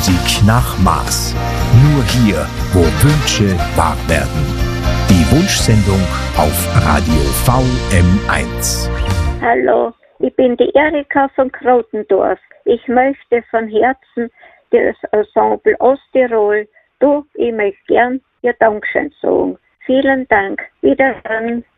Musik nach Maß. Nur hier, wo Wünsche wahr werden. Die Wunschsendung auf Radio VM1. Hallo, ich bin die Erika von Krotendorf. Ich möchte von Herzen das Ensemble Osttirol, ich möchte gern Ihr Dankeschön sagen. Vielen Dank. Wiederhören.